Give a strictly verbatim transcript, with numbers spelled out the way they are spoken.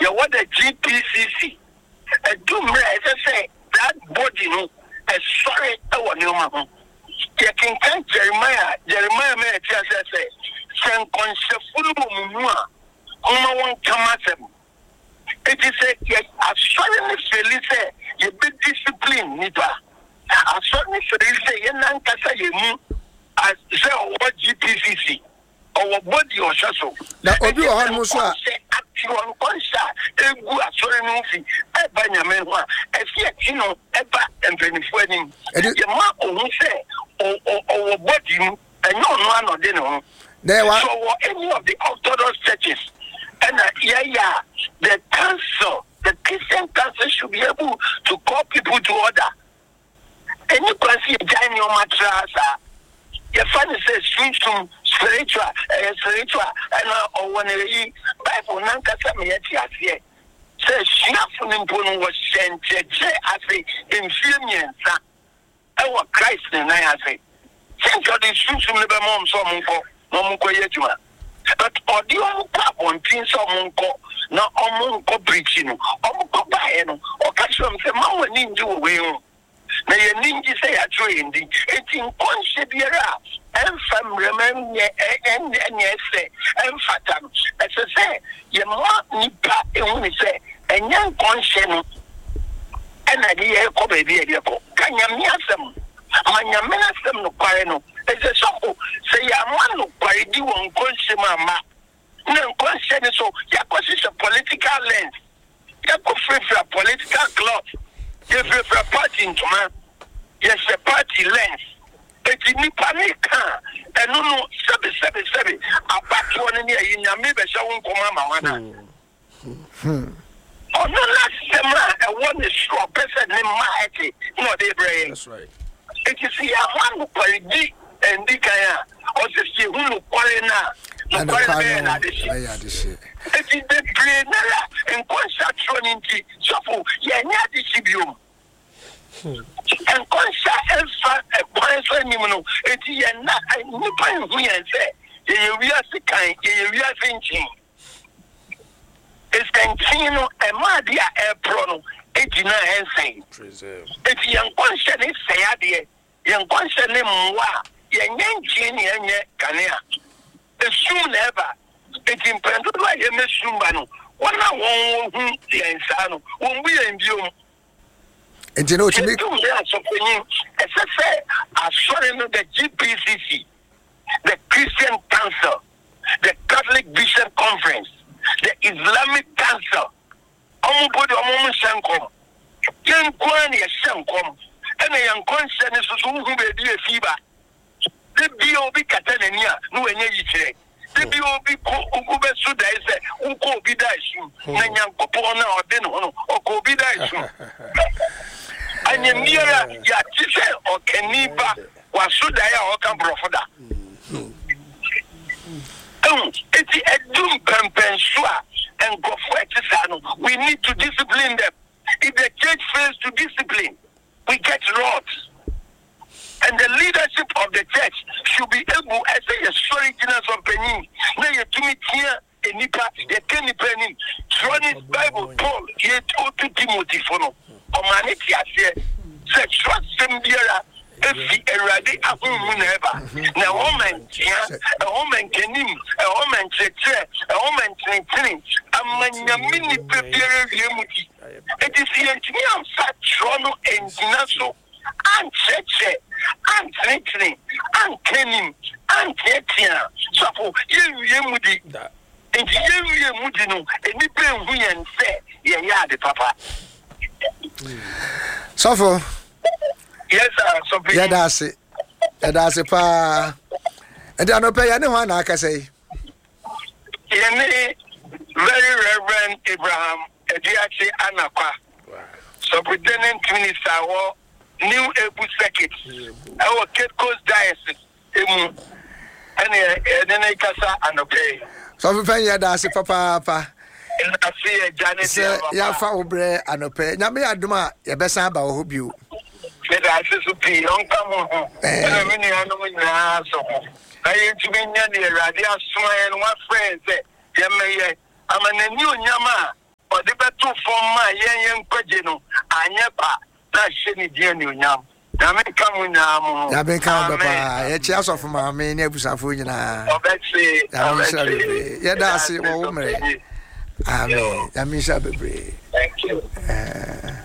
you what the G P C C. A doom, as I say, that body, no, a sorry, I want you, mamma. You can thank Jeremiah, Jeremiah, may I say, send conscious Muma, Uma won't come at them. It is a yes, I certainly feel you be disciplined, Nipa. I certainly feel say, Yan Kasa, you as say, what G P C C. Our body or so. Now, Obi almost say, actual concert, a good sorry movie, a banyaman, a fiatino, ever and benefiting. Your mother who say, our body, and no one or dinner. There were so any of the Orthodox churches, and uh, yeah, yeah, the council, the Christian council should be able to call people to order. And you can see a giant mattress. Your father says, spiritual, spiritual, uh, spiritual, and uh, when the Bible Nanka Samayati here says, Snaffing was sent as a inferior, our Christ, and I say, think of the spiritual never mom, so Munko, Momuko Yetuma. But audio pap on things of Munko, not Omunko preaching, Omunko Bayano, or catch them, the Mama Ninja will. Na ye ninji say a train di etin consibiera en fam remem ye en en ye say en fatam as say ye mo nipa e hu say enyan conscience no en ade ye ko be bi e ko kanyam yasem manyam yasem no kware no e say so say ya mo no kware di won conscience mama na conscience so ya ko a political lens ya ko free for political cloth. If you're a party in Toma, yes, a party lens. It's in Nipanica, and no, no, seven, seven, seven. A back one in here in Yamiba, showing Comama. Oh, no, last summer, I want to show a person named Mahati, not the brain. That's right. It is here, one quality and Dikaya, or the Stu Qualina. And the final, I had to say. It is the brain and construction into Sofu, Yana Sibium. And concert Elsa, a point animal, it is not a new point we say, you are the kind, you are thinking. It's Cantino and Madia Air Prono, eighty-nine and saying, it's young concert is say, young concert name, young Genie and Cania. Soon ever, it's in Pandora, you may soon ban. One hour won't the Ansano, won't be in view. And you know, to make as I say, I saw the G P C C, the Christian Council, the Catholic Bishop Conference, the Islamic Council, Omubodi Omomu Shankom, Young Kwani Shankom, and a young conscience is who will be a fever. The B O B Catalania, no any trade. The B O B Uber Suda is a Uko Bidaisu, Nanyam Kopona or Deno, or Kobidaisu. And your mirror, Yatisha or Keniba, was Sudaya or Camprofoda. It's a doom compensua and go for it. We need to discipline them. If the church fails to discipline, we get rods. And the leadership of the church should be able, I say, a story of Benin. Now you to meet here, a nipa, a penny penny, Johnny's Bible, Paul, yet to Timothy for no. Humanity, I say, said, trust him, dear. If he eradi a woman ever. Now, woman, a woman can him, a woman check, a woman train, a man, mini prepare Yamuti. It is the engineer of such Trono and Naso. And cheche, and threatening, and kenning, and tetia. So for you, Yamudi, and you, Yamudino, and you pay we and say, yeah, the papa. So for yes, sir, so yeah, that's it. That's it, pa. And I don't pay anyone, I can say. Very Reverend Abraham, Ediachi Anakwa, Superintendent Minister. New Ebu Circuit, our Cape Coast Diocese, and then I casa and obey. So, if I had asked Papa, and I see a Janet, Yafa Obre and Ope, Nami Aduma, your best about who you. Let us be on come and I mean, I know in the house. I used to be near the Radia Swine and one friend said, Yamay, I'm a new Yama, or to for my yen kwageno anya pa na sheni die ni onyam na me kamu nyam ya be kamu papa ye chi asofu ma me ne abusafo nyina obetse obetse ye da ase wo wo mere amen ya me sha bebre thank you eh